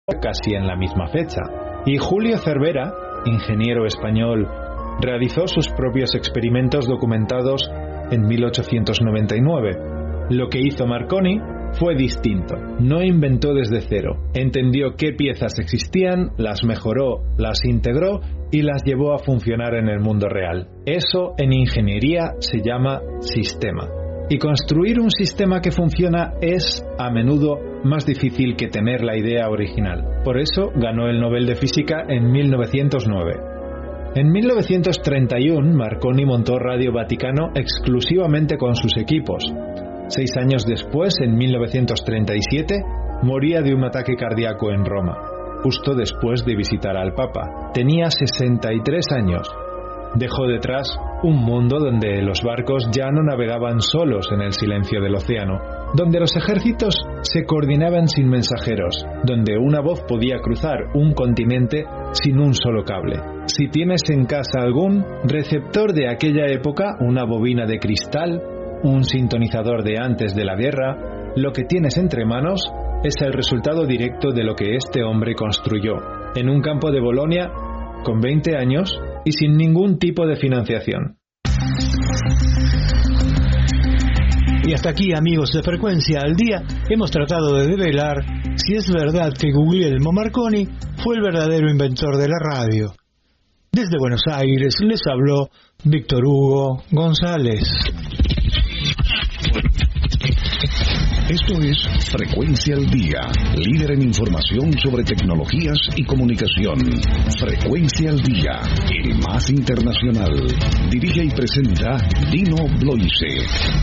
casi en la misma fecha. Y Julio Cervera, ingeniero español, realizó sus propios experimentos documentados en 1899. Lo que hizo Marconi fue distinto. No inventó desde cero. Entendió qué piezas existían, las mejoró, las integró y las llevó a funcionar en el mundo real. Eso en ingeniería se llama sistema. Y construir un sistema que funciona es, a menudo, más difícil que tener la idea original. Por eso ganó el Nobel de Física en 1909. En 1931, Marconi montó Radio Vaticano exclusivamente con sus equipos. 6 años después, en 1937, moría de un ataque cardíaco en Roma, justo después de visitar al Papa. Tenía 63 años. Dejó detrás un mundo donde los barcos ya no navegaban solos en el silencio del océano, donde los ejércitos se coordinaban sin mensajeros, donde una voz podía cruzar un continente sin un solo cable. Si tienes en casa algún receptor de aquella época, una bobina de cristal, un sintonizador de antes de la guerra, lo que tienes entre manos es el resultado directo de lo que este hombre construyó, en un campo de Bolonia, con 20 años y sin ningún tipo de financiación. Y hasta aquí, amigos de Frecuencia al Día, hemos tratado de develar si es verdad que Guglielmo Marconi fue el verdadero inventor de la radio. Desde Buenos Aires les habló Víctor Hugo González. Esto es Frecuencia al Día, líder en información sobre tecnologías y comunicación. Frecuencia al Día, el más internacional. Dirige y presenta Dino Bloise.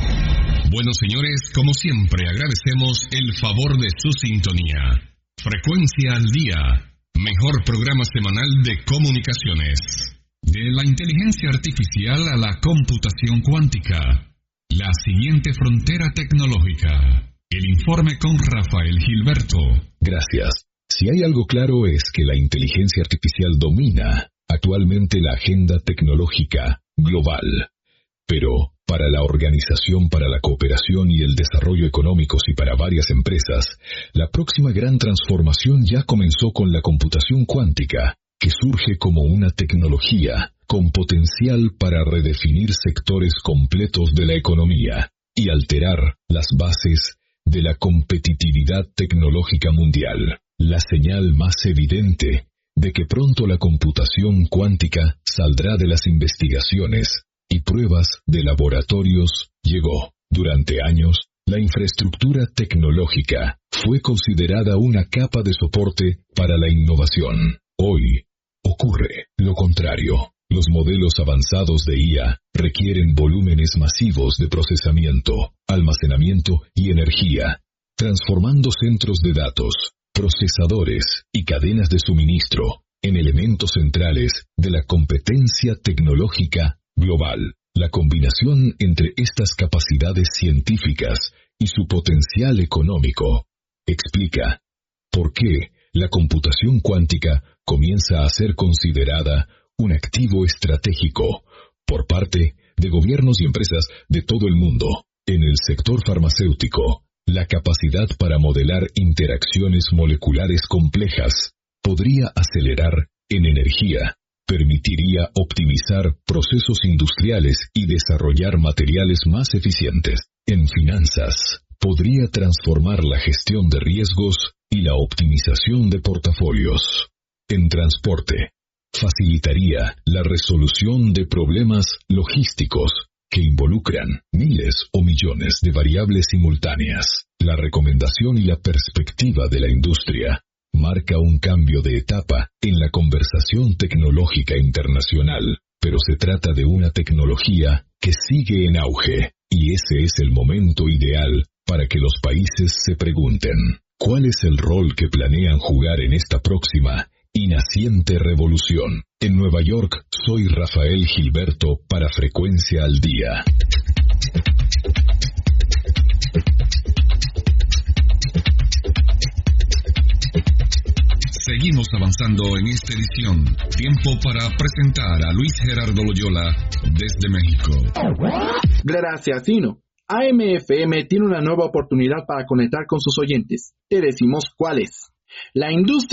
Bueno, señores, como siempre, agradecemos el favor de su sintonía. Frecuencia al Día, mejor programa semanal de comunicaciones. De la inteligencia artificial a la computación cuántica. La siguiente frontera tecnológica. El informe con Rafael Gilberto. Gracias. Si hay algo claro es que la inteligencia artificial domina actualmente la agenda tecnológica global. Pero para la Organización para la Cooperación y el Desarrollo Económicos y para varias empresas, la próxima gran transformación ya comenzó con la computación cuántica, que surge como una tecnología con potencial para redefinir sectores completos de la economía y alterar las bases de la competitividad tecnológica mundial. La señal más evidente de que pronto la computación cuántica saldrá de las investigaciones y pruebas de laboratorios llegó. Durante años, la infraestructura tecnológica fue considerada una capa de soporte para la innovación. Hoy ocurre lo contrario. Los modelos avanzados de IA requieren volúmenes masivos de procesamiento, almacenamiento y energía, transformando centros de datos, procesadores y cadenas de suministro en elementos centrales de la competencia tecnológica global. La combinación entre estas capacidades científicas y su potencial económico explica por qué la computación cuántica comienza a ser considerada un activo estratégico por parte de gobiernos y empresas de todo el mundo. En el sector farmacéutico, la capacidad para modelar interacciones moleculares complejas podría acelerar en energía, permitiría optimizar procesos industriales y desarrollar materiales más eficientes. En finanzas, podría transformar la gestión de riesgos y la optimización de portafolios. En transporte, facilitaría la resolución de problemas logísticos que involucran miles o millones de variables simultáneas. La recomendación y la perspectiva de la industria marca un cambio de etapa en la conversación tecnológica internacional, pero se trata de una tecnología que sigue en auge, y ese es el momento ideal para que los países se pregunten, ¿cuál es el rol que planean jugar en esta próxima y naciente revolución? En Nueva York, soy Rafael Gilberto para Frecuencia al Día. Seguimos avanzando en esta edición. Tiempo para presentar a Luis Gerardo Loyola desde México. Gracias, Dino. AM/FM tiene una nueva oportunidad para conectar con sus oyentes. Te decimos cuál es. La industria